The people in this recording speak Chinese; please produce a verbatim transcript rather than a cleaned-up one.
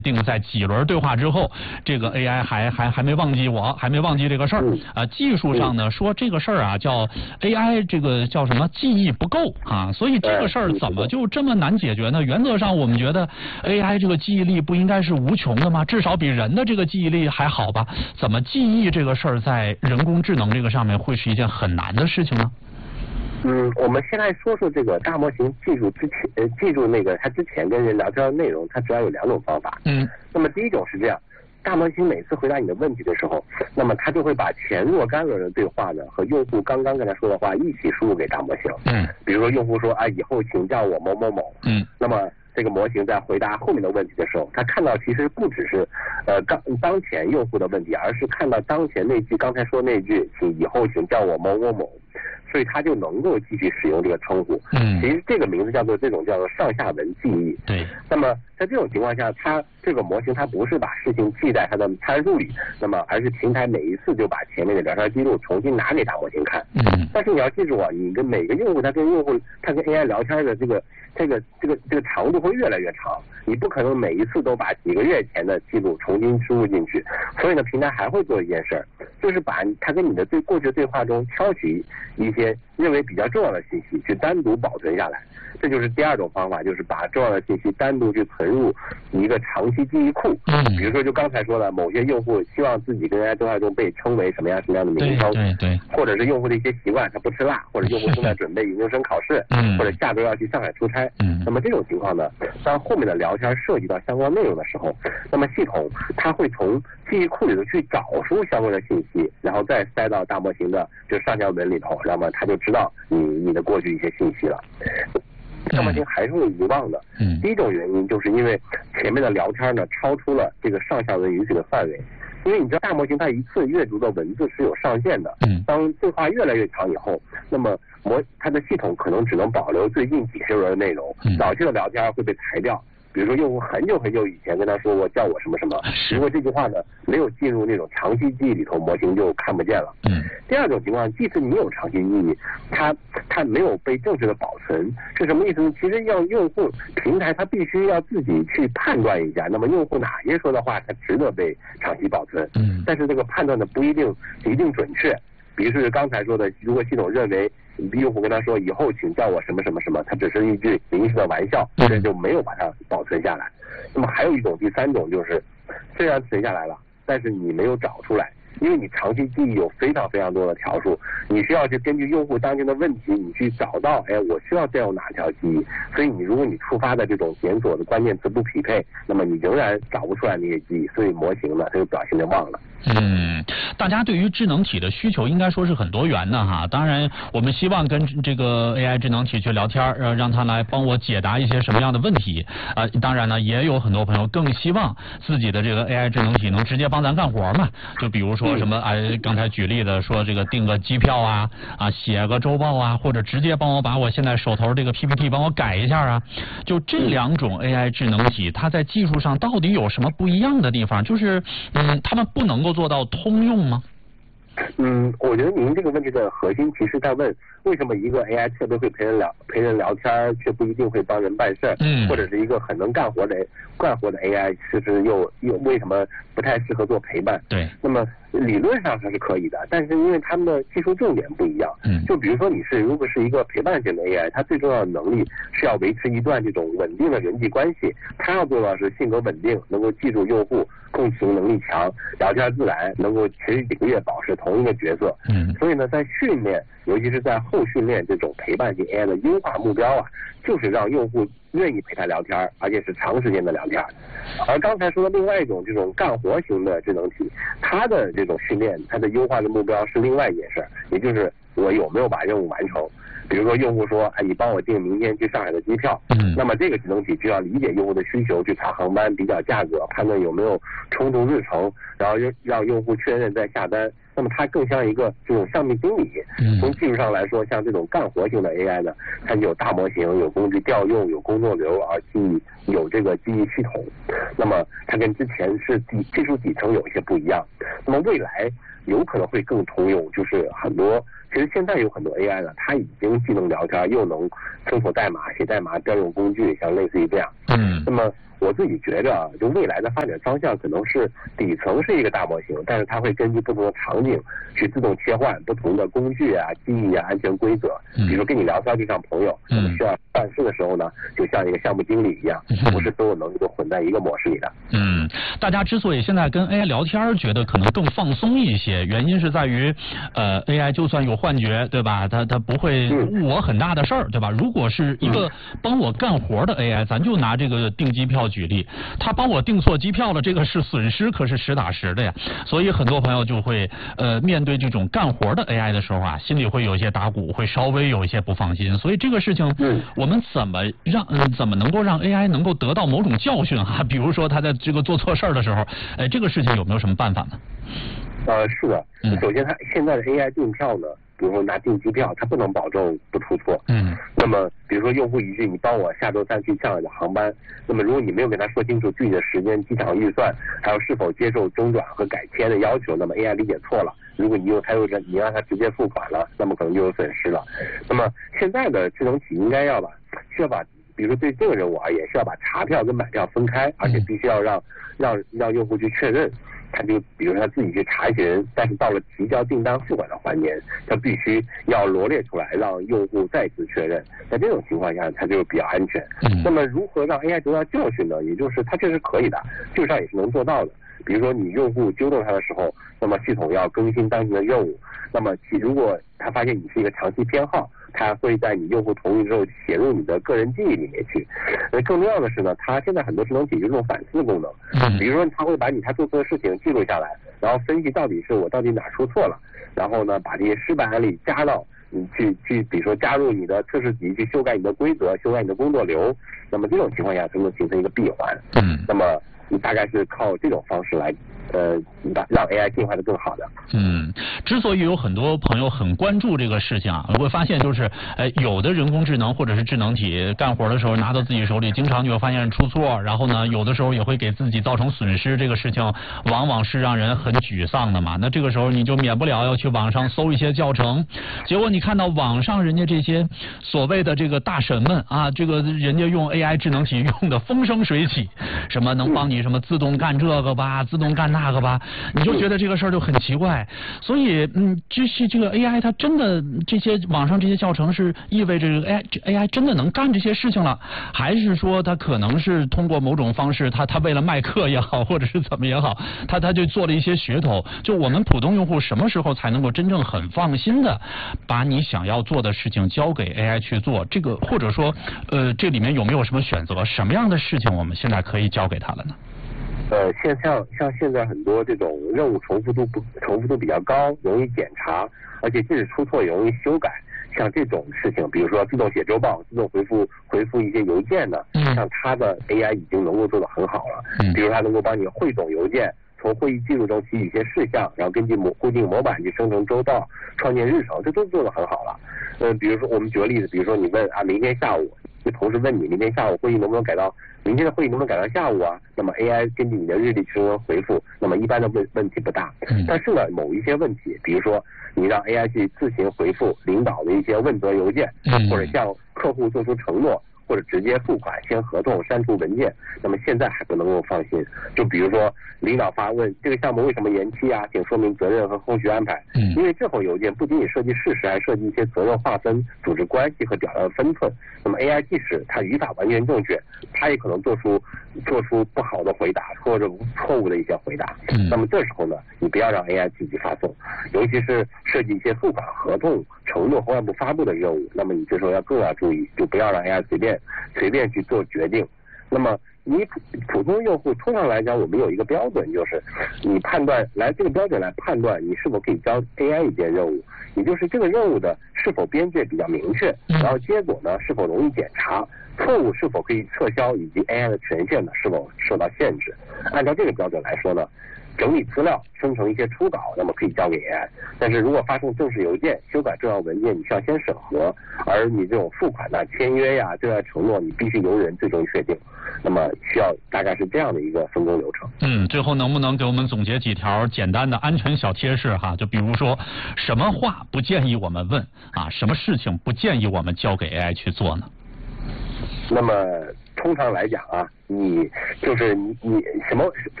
定在几轮对话之后，这个 A I 还还还没忘记我，还没忘记这个事儿。啊，技术上呢说这个事儿啊叫 A I 这个叫什么记忆不够啊，所以这个事儿怎么就这么难解决呢？原则上我们觉得 A I 这个记忆力不应该是无穷的吗？至少比人的这个记忆力还好吧？怎么记忆这个事儿在人工智能这个上面会是一件很难的事情呢？ 嗯，我们先来说说这个大模型记住之前，呃，记住那个它之前跟人聊天的内容，它主要有两种方法。 嗯， 那么第一种是这样，大模型每次回答你的问题的时候，那么它就会把前若干轮的对话呢和用户刚刚跟他说的话一起输入给大模型。 嗯， 比如说用户说啊，以后请叫我某某某。 嗯，那么这个模型在回答后面的问题的时候，它看到其实不只是呃当当前用户的问题，而是看到当前那句刚才说那句，请以后请叫我某某某。所以它就能够继续使用这个称呼。 嗯， 其实这个名字叫做这种叫做上下文记忆。 对。 那么在这种情况下，它这个模型它不是把事情记在它的参数里，那么而是平台每一次就把前面的聊天记录重新拿给大模型看。 嗯。 但是你要记住啊，你跟每个用户他跟用户他跟 A I 聊天的这个这个这个这个长度会越来越长，你不可能每一次都把几个月前的记录重新输入进去。所以呢，平台还会做一件事儿，就是把它跟你的对过去的对话中挑取一些认为比较重要的信息去单独保存下来，这就是第二种方法，就是把重要的信息单独去存入一个长期记忆库。 嗯， 比如说就刚才说的，某些用户希望自己跟 A I 对话中被称为什么样什么样的名称， 对对对， 或者是用户的一些习惯，他不吃辣，或者用户正在准备研究生考试， 嗯， 或者下周要去上海出差。 嗯， 那么这种情况呢，当后面的聊天涉及到相关内容的时候，那么系统它会从记忆库里头去找出相关的信息，然后再塞到大模型的就上下文里头，那么它就知道你你的过去一些信息了。大模型还是会遗忘的。 嗯， 第一种原因就是因为前面的聊天呢超出了这个上下文允许的范围。因为你知道大模型它一次阅读的文字是有上限的。 嗯， 当对话越来越长以后，那么模它的系统可能只能保留最近几十轮的内容， 嗯， 早期的聊天会被裁掉。比如说用户很久很久以前跟他说过叫我什么什么，如果这句话呢没有进入那种长期记忆里头，模型就看不见了。 嗯， 第二种情况，即使你有长期记忆，它它没有被正确的保存，是什么意思呢？其实要用户平台它必须要自己去判断一下，那么用户哪些说的话它值得被长期保存。 嗯，但是这个判断的不一定一定准确。比如说刚才说的，如果系统认为用户跟他说以后请叫我什么什么什么，它只是一句临时的玩笑，这就没有把它保存下来。那么还有一种，第三种就是，虽然存下来了，但是你没有找出来，因为你长期记忆有非常非常多的条数，你需要去根据用户当前的问题，你去找到，哎，我需要再用哪条记忆。所以你如果你触发的这种检索的关键词不匹配，那么你仍然找不出来那些记忆，所以模型呢，它就表现的忘了。 嗯，大家对于智能体的需求应该说是很多元的哈。当然，我们希望跟这个 A I 智能体去聊天，呃，让它来帮我解答一些什么样的问题。啊、呃，当然呢，也有很多朋友更希望自己的这个 A I 智能体能直接帮咱干活嘛。就比如说什么，哎，刚才举例的说这个订个机票啊，啊，写个周报啊，或者直接帮我把我现在手头这个 P P T 帮我改一下啊。就这两种 A I 智能体，它在技术上到底有什么不一样的地方？就是，嗯，他们不能够做到通用吗？ 嗯，我觉得您这个问题的核心其实在问，为什么一个 A I 特别会陪人聊陪人聊天，却不一定会帮人办事儿？ 嗯， 或者是一个很能干活的干活的 A I， 是不是又又为什么不太适合做陪伴？ 对， 那么理论上它是可以的，但是因为他们的技术重点不一样。 嗯， 就比如说你是如果是一个陪伴型的 A I， 它最重要的能力是要维持一段这种稳定的人际关系，它要做到是性格稳定，能够记住用户，共情能力强，聊天自然，能够持续几个月保持同一个角色。 嗯， 所以呢，在训练，尤其是在后训练这种陪伴型 A I 的优化目标啊，就是让用户愿意陪他聊天，而且是长时间的聊天。而刚才说的另外一种这种干活型的智能体，它的这种训练，它的优化的目标是另外一件事，也就是我有没有把任务完成。比如说用户说，哎，你帮我订明天去上海的机票， 嗯， 那么这个智能体就要理解用户的需求，去查航班、比较价格、判断有没有冲突日程，然后让用户确认再下单。那么它更像一个这种项目经理。从技术上来说，像这种干活型的 A I 呢，它有大模型、有工具调用、有工作流，而记有这个记忆系统。那么它跟之前是底技术底层有一些不一样。那么未来有可能会更通用，就是很多。其实现在有很多 A I 呢，它已经既能聊天，又能搜索代码、写代码、调用工具，像类似于这样。 嗯。 那么我自己觉着啊，就未来的发展方向可能是底层是一个大模型，但是它会根据不同的场景去自动切换不同的工具啊、记忆啊、安全规则。比如说跟你聊天就像朋友，那么需要办事的时候呢，就像一个项目经理一样，不是所有能力都混在一个模式里的。 嗯，大家之所以现在跟 A I 聊天觉得可能更放松一些，原因是在于，呃 ，A I 就算有幻觉，对吧？它它不会误我很大的事儿，对吧？如果是一个帮我干活的 A I， 咱就拿这个订机票举例，他帮我订错机票了，这个是损失，可是实打实的呀。所以很多朋友就会呃面对这种干活的 A I 的时候啊，心里会有一些打鼓，会稍微有一些不放心。所以这个事情，我们怎么让、呃、怎么能够让 A I 能够得到某种教训哈、啊？比如说他在这个做错事儿的时候，哎，这个事情有没有什么办法呢？ 呃，是的，首先它现在的 A I 订票呢，比如说拿订机票，它不能保证不出错。嗯。那么，比如说用户一句“你帮我下周三去上海的航班”，那么如果你没有跟他说清楚具体的时间、机场预算，还有是否接受中转和改签的要求，那么 A I 理解错了。如果你又他又让你让他直接付款了，那么可能就有损失了。那么现在的智能体应该要把需要把。比如说对这个任务而言，是要把查票跟买票分开，而且必须要让让让用户去确认，他就比如说他自己去查询，但是到了提交订单付款的环节，他必须要罗列出来，让用户再次确认。在这种情况下，它就比较安全。那么如何让 A I 得到教训呢？也就是它确实可以的，技术上也是能做到的。比如说你用户纠正它的时候，那么系统要更新当前的任务，那么其如果他发现你是一个长期偏好，它会在你用户同意之后写入你的个人记忆里面去。那更重要的是呢，它现在很多智能体有这种反思功能，比如说它会把你他做错的事情记录下来，然后分析到底是我到底哪出错了，然后呢把这些失败案例加到你去去，比如说加入你的测试集，去修改你的规则，修改你的工作流，那么这种情况下才能形成一个闭环。嗯，那么你大概是靠这种方式来。呃，让 A I 进化的更好的。 嗯，之所以有很多朋友很关注这个事情啊，我会发现就是，呃，有的人工智能或者是智能体干活的时候拿到自己手里，经常就会发现出错，然后呢，有的时候也会给自己造成损失，这个事情往往是让人很沮丧的嘛。那这个时候你就免不了要去网上搜一些教程，结果你看到网上人家这些所谓的这个大神们啊，这个人家用 A I 智能体用的风生水起，什么能帮你什么自动干这个吧，自动干那。那个吧，你就觉得这个事儿就很奇怪，所以嗯，这是这个 A I 它真的这些网上这些教程是意味着 A I A I 真的能干这些事情了，还是说它可能是通过某种方式，它它为了卖课也好，或者是怎么也好，它它就做了一些噱头。就我们普通用户什么时候才能够真正很放心的把你想要做的事情交给 A I 去做？这个或者说呃，这里面有没有什么选择？什么样的事情我们现在可以交给它了呢？ 呃，现像像现在很多这种任务重复度不重复度比较高，容易检查，而且即使出错也容易修改。像这种事情，比如说自动写周报、自动回复回复一些邮件呢，像它的 A I 已经能够做得很好了。比如它能够帮你汇总邮件，从会议记录中提取一些事项，然后根据模固定模板去生成周报、创建日程，这都做得很好了。呃，比如说我们举个例子，比如说你问啊，明天下午。就同事问你明天下午会议能不能改到明天的会议能不能改到下午啊？那么 A I 根据你的日历去回复，那么一般的问问题不大。但是呢，某一些问题，比如说你让 A I 去自行回复领导的一些问责邮件，或者向客户做出承诺，或者直接付款、签合同、删除文件，那么现在还不能够放心。就比如说领导发问这个项目为什么延期啊，请说明责任和后续安排。嗯，因为这封邮件不仅仅涉及事实，还涉及一些责任划分、组织关系和表达的分寸。那么 A I 即使它语法完全正确，它也可能做出做出不好的回答或者错误的一些回答。嗯，那么这时候呢，你不要让 A I 自己发送，尤其是涉及一些付款合同、承诺和外部发布的任务，那么你这时候要更要注意，就不要让 A I 随便随便去做决定。那么你普普通用户通常来讲，我们有一个标准，就是你判断来这个标准来判断你是否可以交 A I 一件任务，也就是这个任务的是否边界比较明确，然后结果呢是否容易检查，错误是否可以撤销，以及 A I 的权限呢是否受到限制。按照这个标准来说呢，整理资料、生成一些初稿，那么可以交给 A I。但是如果发送正式邮件、修改重要文件，你需要先审核，而你这种付款呐、签约呀、对外承诺，你必须由人最终确定。那么需要大概是这样的一个分工流程。 嗯，最后能不能给我们总结几条简单的安全小贴士哈？就比如说，什么话不建议我们问啊？什么事情不建议我们交给 A I 去做呢？ 那么通常来讲啊，你就是你你什么